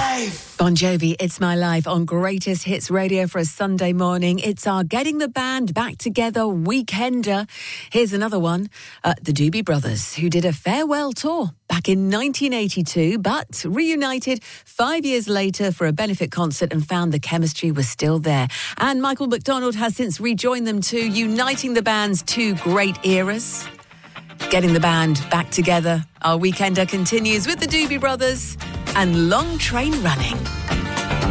Bon Jovi, It's My Life on Greatest Hits Radio for a Sunday morning. It's our Getting the Band Back Together weekender. Here's another one. The Doobie Brothers, who did a farewell tour back in 1982, but reunited 5 years later for a benefit concert and found the chemistry was still there. And Michael McDonald has since rejoined them too, uniting the band's two great eras. Getting the band back together. Our weekender continues with the Doobie Brothers and Long Train Running.